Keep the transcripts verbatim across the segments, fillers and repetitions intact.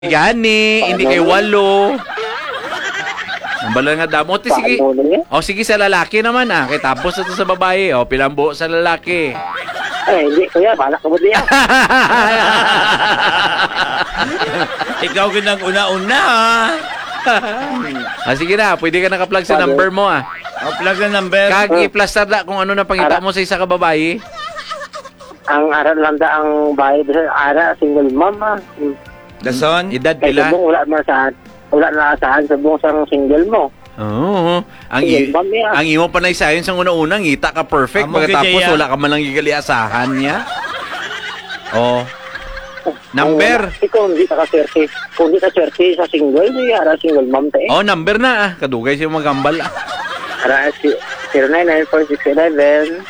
Gani, hindi kay walo. Ang bala nga damo. O, sige. O, sige sa lalaki naman ah. Kaya tapos ito sa babae. O, pilambo sa lalaki. Eh, hindi kuya, balak ka mo diyan. Ikaw ginang una-una. ah, sige na, pwede ka naka-plug sa number mo ah. Ang plug na number. Kag i-plaster na kung ano na pangita mo sa isa ka babae. Ang aral lang da ang bayad sa ara single mom ah. Dason? Edad Kaya pila? sabong wala na saan. Wala na saan sabong sang single mo. Oo. Ang, i- Single mom niya. ang imo panay science ang una-unang, ngita ka perfect. Amo Pagkatapos gid wala ka man lang igaliasahan niya. Oh. Number? Ang- Ikaw hindi ka swerte. Kung hindi ka swerte sa single, di ara single mom ta eh. Oh, number na ah. Kadugay siya magambal ah. Ara si zero nine nine four six one one.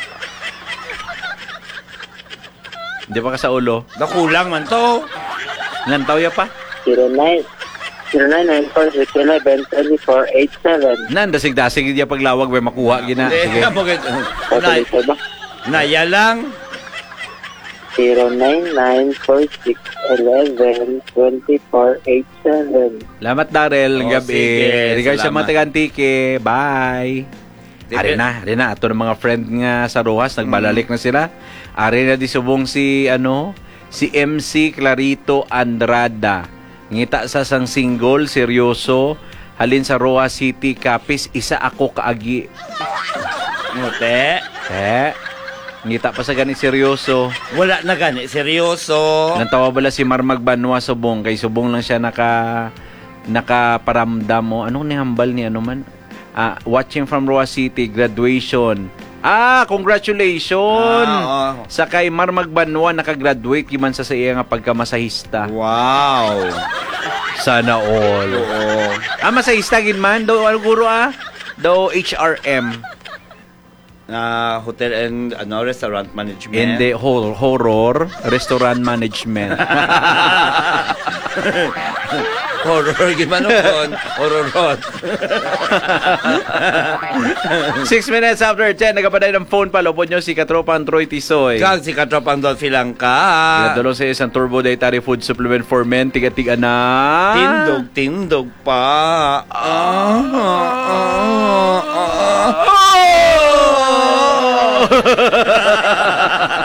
Hindi pa ka sa ulo. Nakulang man to. Lantaw ya pa? zero nine nine four six one one two four eight seven. Nan, dasig-dasig niya paglawag, may makuha gina. Hindi, Sige. mo gid- Okay, Nay- ito ba? Naya lang. zero nine nine four six one one two four eight seven. Salamat, Darrell. Ang Oh, gabi. sige, Regards sa salamat. mga taga-Antique. Bye. Ari na, ari na. Ato ng mga friend nga sa Rojas, nagbalalik na sila. Ari na di subong si, ano, si M C Clarito Andrada. Ngita sa sang single, seryoso. Halin sa Rojas City, Capiz, isa ako kaagi. Mute. Eh, ngita pa sa gani seryoso. Wala na gani. Seryoso. Nantawa bala si Marmag Banwa Subong. Kay Subong lang siya naka nakaparamdam mo. Anong nihambal ni ano man? Ah, watching from Roa City, graduation. Ah, congratulations! Ah, oo. Sa kay Marmag Banwa, nakagraduate kiman sa sa iya nga pagkamasahista. Wow. Sana all. Oo. Ah, masahista gin man. Do, ano guro ah? Do H R M. Na hotel and ano restaurant management. Hindi, hor- horror, restaurant management. Horror gimano kon. Horror rod. Six minutes after ten, nagapaday ng phone pa. Lopod nyo si Katropang Troy Tisoy. Kag si katropang Dolphy lang ka. Pinadalo sa isang Turbo Dietary Food Supplement for Men. Tiga-tiga na. Tindog, tindog pa. Ah, ah, ah, ah.